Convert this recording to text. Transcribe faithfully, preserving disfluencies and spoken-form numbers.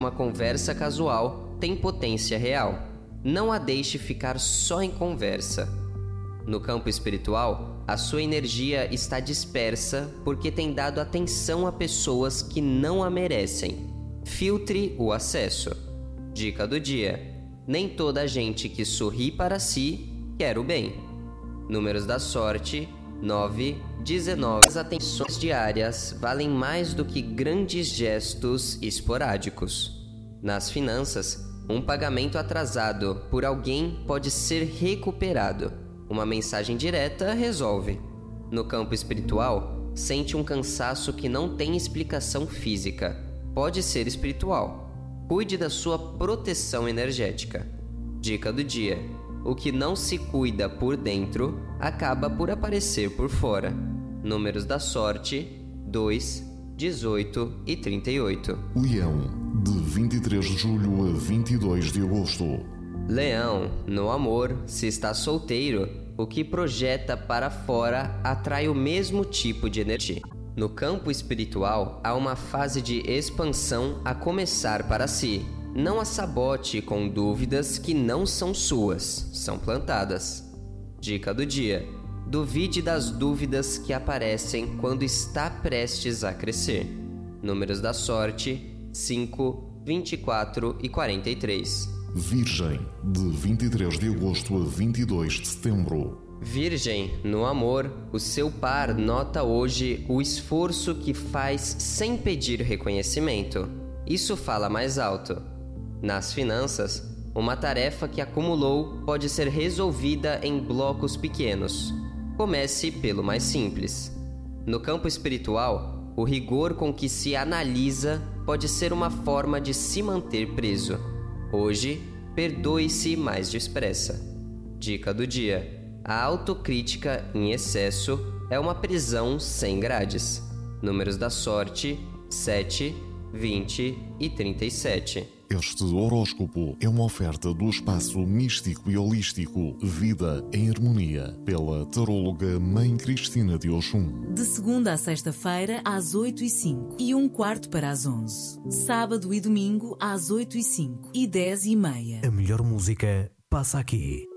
Uma conversa casual tem potência real. Não a deixe ficar só em conversa. No campo espiritual, a sua energia está dispersa porque tem dado atenção a pessoas que não a merecem. Filtre o acesso. Dica do dia: nem toda gente que sorri para si quer o bem. Números da sorte: nove, dezenove. As atenções diárias valem mais do que grandes gestos esporádicos. Nas finanças, um pagamento atrasado por alguém pode ser recuperado. Uma mensagem direta resolve. No campo espiritual, sente um cansaço que não tem explicação física. Pode ser espiritual. Cuide da sua proteção energética. Dica do dia: o que não se cuida por dentro acaba por aparecer por fora. Números da sorte: dois, dezoito e trinta e oito. Leão, de vinte e três de julho a vinte e dois de agosto. Leão, no amor, se está solteiro, o que projeta para fora atrai o mesmo tipo de energia. No campo espiritual, há uma fase de expansão a começar para si. Não a sabote com dúvidas que não são suas, são plantadas. Dica do dia: duvide das dúvidas que aparecem quando está prestes a crescer. Números da sorte: cinco, vinte e quatro e quarenta e três. Virgem, de vinte e três de agosto a vinte e dois de setembro. Virgem, no amor, o seu par nota hoje o esforço que faz sem pedir reconhecimento. Isso fala mais alto. Nas finanças, uma tarefa que acumulou pode ser resolvida em blocos pequenos. Comece pelo mais simples. No campo espiritual, o rigor com que se analisa pode ser uma forma de se manter preso. Hoje, perdoe-se mais depressa. Dica do dia: a autocrítica em excesso é uma prisão sem grades. Números da sorte: sete, vinte e trinta e sete. Este horóscopo é uma oferta do espaço místico e holístico Vida em Harmonia, pela taróloga Mãe Cristina de Oxum. De segunda a sexta-feira, às oito e cinco e um quarto para as onze. Sábado e domingo, às oito e cinco e dez e meia. A melhor música passa aqui.